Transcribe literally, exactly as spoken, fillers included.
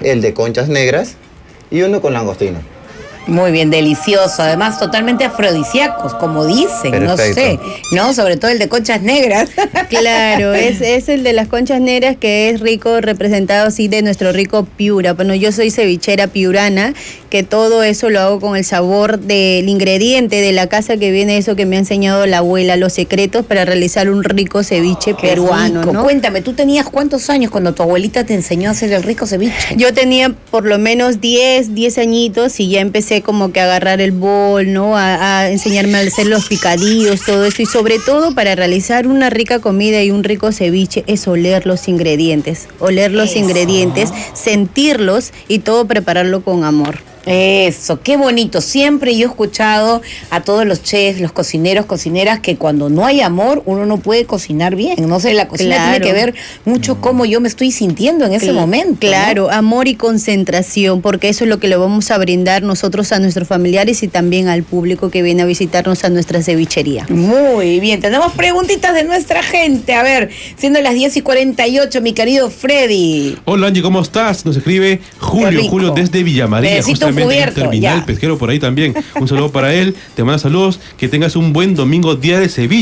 el de conchas negras y uno con langostino. Muy bien, delicioso. Además, totalmente afrodisíacos, como dicen, Perfecto. no sé, ¿no? Sobre todo el de conchas negras. Claro, es, es el de las conchas negras que es rico, representado así de nuestro rico Piura. Bueno, yo soy cevichera piurana, que todo eso lo hago con el sabor del ingrediente de la casa que viene, eso que me ha enseñado la abuela, los secretos para realizar un rico ceviche Qué peruano, rico. ¿no? Cuéntame, ¿tú tenías cuántos años cuando tu abuelita te enseñó a hacer el rico ceviche? Yo tenía por lo menos diez, diez añitos y ya empecé como que a agarrar el bol, ¿no? A, a enseñarme a hacer los picadillos, todo eso. Y sobre todo para realizar una rica comida y un rico ceviche es oler los ingredientes. Oler los Eso. ingredientes, sentirlos y todo prepararlo con amor. Eso, qué bonito. Siempre yo he escuchado a todos los chefs, los cocineros, cocineras, que cuando no hay amor uno no puede cocinar bien. No sé, la cocina Claro. tiene que ver mucho cómo yo me estoy sintiendo en ese Cl- momento. Claro, ¿no? amor y concentración, porque eso es lo que le vamos a brindar nosotros a nuestros familiares y también al público que viene a visitarnos a nuestra cevichería. Muy bien, tenemos preguntitas de nuestra gente. A ver, siendo las diez y cuarenta y ocho, mi querido Freddy. Hola Angie, ¿cómo estás? Nos escribe Julio, rico. Julio desde Villa María, Necesito un justamente en el cubierto, terminal ya. pesquero por ahí también. Un saludo para él, te manda saludos, que tengas un buen domingo, día de Sevilla.